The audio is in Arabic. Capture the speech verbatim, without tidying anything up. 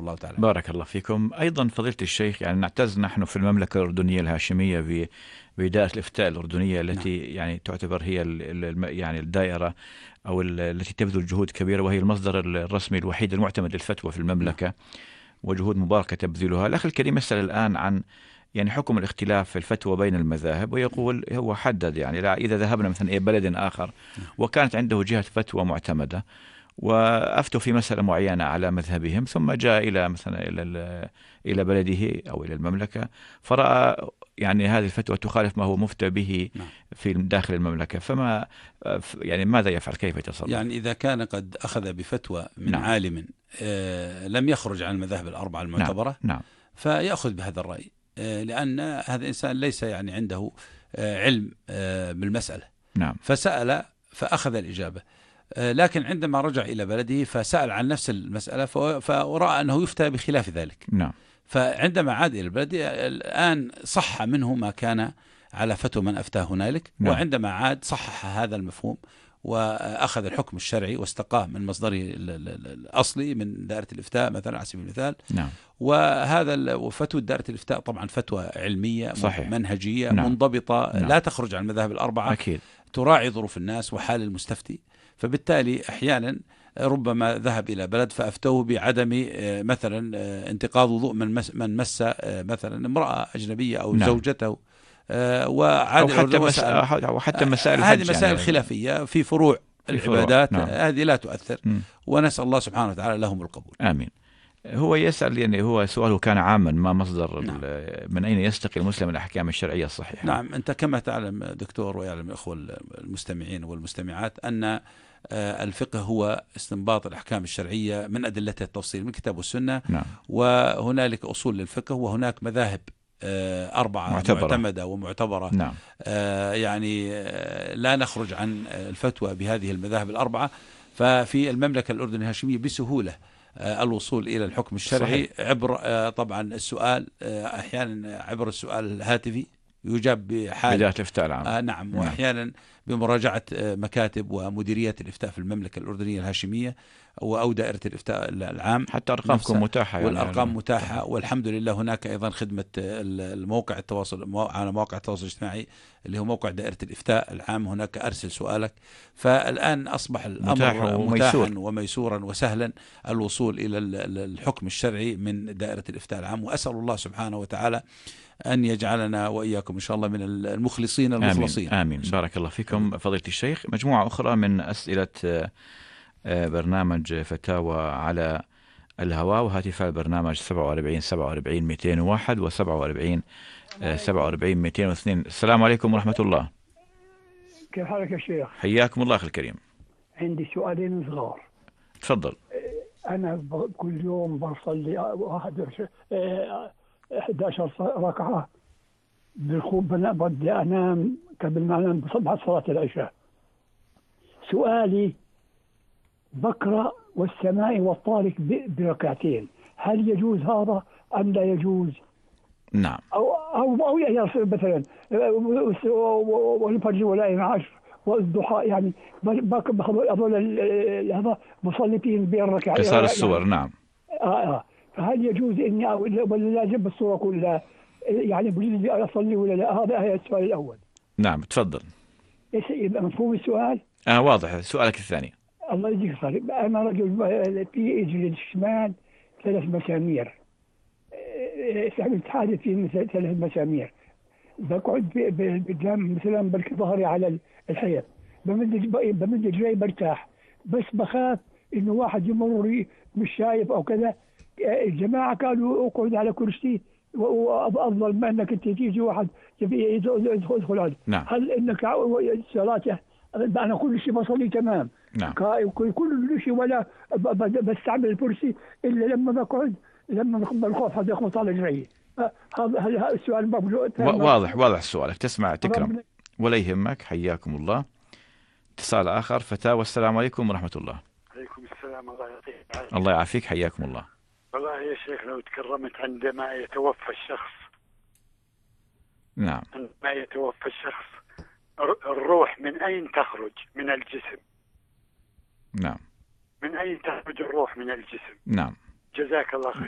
الله تعالى. بارك الله فيكم. أيضا فضيلة الشيخ، يعني نعتز نحن في المملكة الأردنية الهاشمية بدائرة الإفتاء الأردنية التي نعم. يعني تعتبر هي ال يعني الدائرة أو التي تبذل جهود كبيرة، وهي المصدر الرسمي الوحيد المعتمد للفتوى في المملكة. نعم. وجهود مباركة تبذلها. الأخ الكريم يسأل الآن عن يعني حكم الاختلاف في الفتوى بين المذاهب، ويقول هو حدد يعني لا إذا ذهبنا مثلا إلى بلد آخر وكانت عنده جهة فتوى معتمدة وأفتوا في مسألة معينة على مذهبهم، ثم جاء إلى مثلا إلى إلى بلده أو إلى المملكة فرأى يعني هذه الفتوى تخالف ما هو مفتى به في داخل المملكة، فما يعني ماذا يفعل؟ كيف يتصرف؟ يعني إذا كان قد أخذ بفتوى من نعم. عالم آه لم يخرج عن المذاهب الأربعة المعتبرة، نعم. نعم. فيأخذ بهذا الرأي، آه لأن هذا الإنسان ليس يعني عنده آه علم آه بالمسألة. نعم. فسأل فأخذ الإجابة، آه لكن عندما رجع إلى بلده فسأل عن نفس المسألة فرأى أنه يفتى بخلاف ذلك. نعم. فعندما عاد إلى البلد الآن صح منه ما كان على فتوى من أفتاه هنالك. نعم. وعندما عاد صحح هذا المفهوم وأخذ الحكم الشرعي واستقاه من مصدره الأصلي من دائرة الإفتاء مثلا على سبيل المثال. نعم. وهذا وفتوى دائرة الإفتاء طبعا فتوى علمية صحيح. منهجية نعم. منضبطة نعم. لا تخرج عن المذاهب الأربعة أكيد. تراعي ظروف الناس وحال المستفتي. فبالتالي أحيانا ربما ذهب إلى بلد فأفتوه بعدم مثلا انتقاض وضوء من مس من مس مثلا امرأة أجنبية أو نعم. زوجته، وعاد حتى مسائل وحتى مسائل هذه مسائل يعني خلافية في فروع في العبادات نعم. هذه لا تؤثر. م. ونسأل الله سبحانه وتعالى لهم القبول. آمين. هو يسأل يعني هو سؤاله كان عاما، ما مصدر نعم. من أين يستقي المسلم الأحكام الشرعية الصحيحة؟ نعم. أنت كما تعلم دكتور ويعلم الأخوة المستمعين والمستمعات أن الفقه هو استنباط الأحكام الشرعية من أدلتها التفصيل من كتاب والسنة. نعم. وهنالك أصول للفقه وهناك مذاهب أربعة معتبرة. معتمدة ومعتبرة. نعم. آه يعني آه لا نخرج عن الفتوى بهذه المذاهب الأربعة. ففي المملكة الأردنية الهاشمية بسهولة آه الوصول إلى الحكم الشرعي صحيح. عبر آه طبعا السؤال آه أحيانا عبر السؤال الهاتفي يجاب بحال بداية الإفتاء العام. آه نعم. وأحيانا بمراجعة مكاتب ومديريات الإفتاء في المملكة الأردنية الهاشمية أو دائرة الإفتاء العام. حتى أرقامكم متاحة يعني والأرقام يعني متاحة والحمد لله. هناك أيضا خدمة الموقع التواصل على مواقع التواصل الاجتماعي اللي هو موقع دائرة الإفتاء العام، هناك أرسل سؤالك. فالآن أصبح الأمر متاحا وميسورا وسهلا الوصول إلى الحكم الشرعي من دائرة الإفتاء العام. وأسأل الله سبحانه وتعالى أن يجعلنا وإياكم إن شاء الله من المخلصين المخلصين. آمين. آمين. بارك الله فيكم فضيلة الشيخ. مجموعة أخرى من أسئلة برنامج فتاوى على الهواء وهاتف البرنامج سبعة وأربعين سبعة وأربعين مئتين وواحد وسبعة وأربعين سبعة وأربعين مئتين واثنين. السلام عليكم ورحمة الله. كيف حالك يا شيخ؟ حياكم الله أخي الكريم. عندي سؤالين صغار. تفضل. أنا كل يوم بصلي أحد عشر ركعة بالخوف، بدي أنام قبل ما أنام بعد صلاة العشاء. سؤالي بقرأ والسماء والطارق بركعتين، هل يجوز هذا أم لا يجوز؟ نعم. أو أو أو مثلا والفجر والليل عشر والضحى، يعني باخذ هذول هذا بصلي فيهم بين ركعتين قصار السور. يعني نعم. آه آه فهل يجوز إني ولا لازم الصورة كلها يعني بجوز أصلي ولا لا؟ هذا هي السؤال الأول. نعم تفضل. مفهوم السؤال؟ آه واضح. سؤالك الثاني. الله يجزيك خير. أنا رجل في رجلي الشمال ثلاث مسامير، استعملت حاجة في ثلاث مسامير، بقعد قدام مثلا بركي ظهري على الحيط، بمد بمد رجلي برتاح، بس بخاف إنه واحد يمر مش شايف أو كذا. الجماعة قالوا اقعد على كرسي وأفضل ما أنك أنت تيجي واحد يدخل هذا. نعم. هل إنك صلاته أنا كل شيء بصلي تمام. نعم. كل شيء ولا بستعمل الكرسي إلا لما بقعد لما بالخوف هذا يخبط على رجلي. هذا السؤال واضح. واضح سؤالك. تسمع تكرم ولا يهمك. حياكم الله. اتصال آخر. فتاوى. والسلام عليكم ورحمة الله. عليكم السلام. الله يعطيك. الله يعافيك. حياكم الله. والله يا شيخ لو تكرمت عندما يتوفى الشخص. نعم. عندما يتوفى الشخص الروح من أين تخرج من الجسم؟ نعم. من أين تخرج الروح من الجسم؟ نعم. جزاك الله خير.